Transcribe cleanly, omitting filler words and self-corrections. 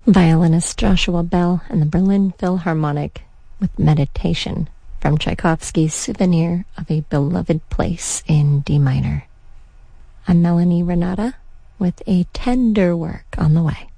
Violinist Joshua Bell and the Berlin Philharmonic with Meditation from Tchaikovsky's Souvenir of a Beloved Place in D minor. I'm Melanie Renata with a tender work on the way.